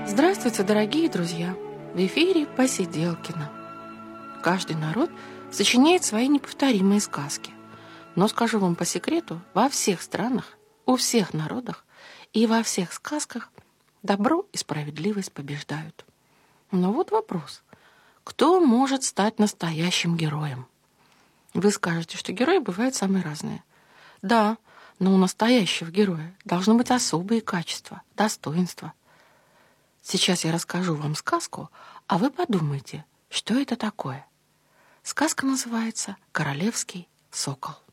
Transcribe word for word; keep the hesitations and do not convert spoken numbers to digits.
Здравствуйте, дорогие друзья! В эфире Посиделкино. Каждый народ сочиняет свои неповторимые сказки. Но скажу вам по секрету, во всех странах, у всех народах и во всех сказках добро и справедливость побеждают. Но вот вопрос. Кто может стать настоящим героем? Вы скажете, что герои бывают самые разные. Да, но у настоящего героя должны быть особые качества, достоинства. Сейчас я расскажу вам сказку, а вы подумайте, что это такое. Сказка называется «Королевский сокол».